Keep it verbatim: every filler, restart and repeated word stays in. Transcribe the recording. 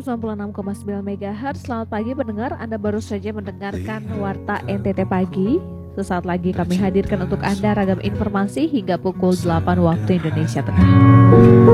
sembilan puluh enam koma sembilan megahertz. Selamat pagi pendengar, Anda baru saja mendengarkan Warta N T T Pagi. Sesaat lagi kami hadirkan untuk Anda ragam informasi hingga pukul delapan waktu Indonesia Tengah.